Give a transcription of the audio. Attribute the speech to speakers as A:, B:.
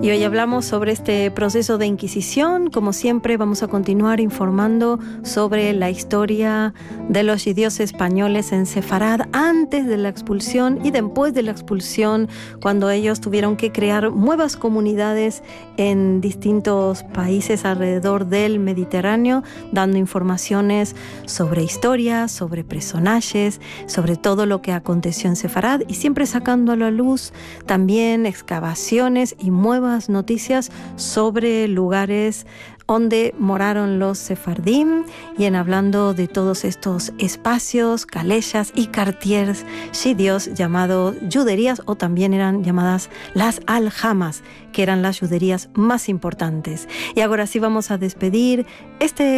A: Y hoy hablamos sobre este proceso de Inquisición. Como siempre, vamos a continuar informando sobre la historia de los judíos españoles en Sefarad antes de la expulsión y después de la expulsión, cuando ellos tuvieron que crear nuevas comunidades en distintos países alrededor del Mediterráneo, dando informaciones sobre historia, sobre personajes, sobre todo lo que aconteció en Sefarad y siempre sacando a la luz también excavaciones y nuevas noticias sobre lugares donde moraron los sefardim, y en hablando de todos estos espacios, caleyas y cartiers judíos llamados juderías, o también eran llamadas las aljamas, que eran las juderías más importantes. Y ahora sí vamos a despedir este